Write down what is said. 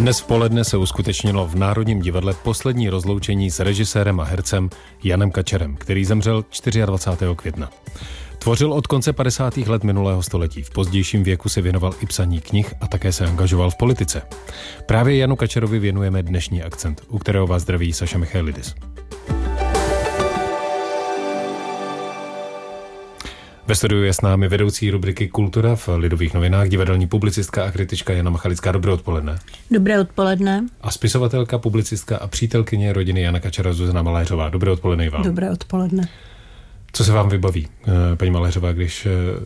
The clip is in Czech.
Dnes v poledne se uskutečnilo v Národním divadle poslední rozloučení s režisérem a hercem Janem Kačerem, který zemřel 24. května. Tvořil od konce 50. let minulého století. V pozdějším věku se věnoval i psaní knih a také se angažoval v politice. Právě Janu Kačerovi věnujeme dnešní akcent, u kterého vás zdraví Saša Michailidis. Ve studiu je s námi vedoucí rubriky Kultura v Lidových novinách, divadelní publicistka a kritička Jana Machalická. Dobré odpoledne. Dobré odpoledne. A spisovatelka, publicistka a přítelkyně rodiny Jana Kačera Zuzana Maléřová. Dobré odpoledne i vám. Dobré odpoledne. Co se vám vybaví, paní Maléřová, když